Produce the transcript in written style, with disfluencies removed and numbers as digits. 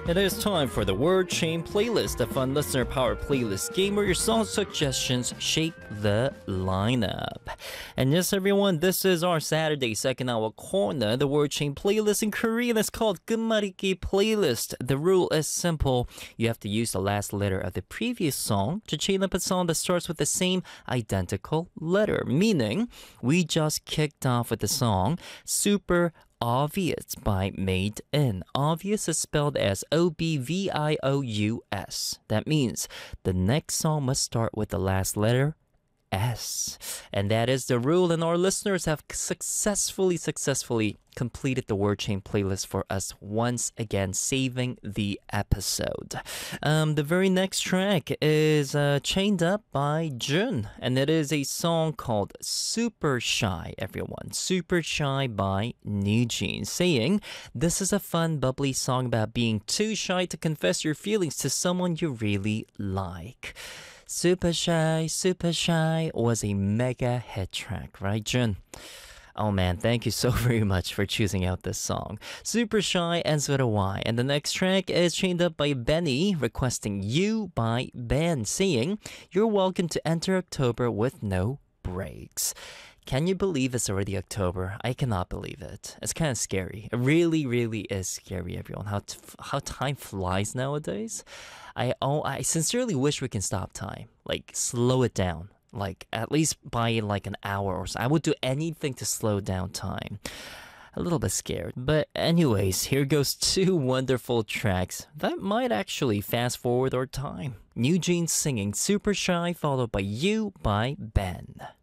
It is time for the Word Chain Playlist, a fun listener-powered playlist game where your song suggestions shape the lineup. And yes, everyone, this is our Saturday second hour corner. The Word Chain Playlist in Korean is called 끝말잇기 Playlist. The rule is simple. You have to use the last letter of the previous song to chain up a song that starts with the same identical letter. Meaning, we just kicked off with the song Super Obvious by Made In. Obvious is spelled as Obvious. That means the next song must start with the last letter S. And that is the rule, and our listeners have successfully completed the word chain playlist for us once again, saving the episode. The very next track is Chained Up by Jun, and it is a song called Super Shy, everyone. Super Shy by NewJeans, saying, this is a fun, bubbly song about being too shy to confess your feelings to someone you really like. Super Shy was a mega hit track, right, Jun? Oh man, thank you so very much for choosing out this song. Super Shy ends with a Y. And the next track is Chained Up by Benny, requesting You by Ben, saying, you're welcome to enter October with no breaks. Can you believe it's already October? I cannot believe it. It's kind of scary. It really, really is scary, everyone. How time flies nowadays. I sincerely wish we can stop time. Like, slow it down. Like, at least by like an hour or so. I would do anything to slow down time. A little bit scared. But anyways, here goes two wonderful tracks that might actually fast forward our time. NewJeans singing Super Shy, followed by You by Ben.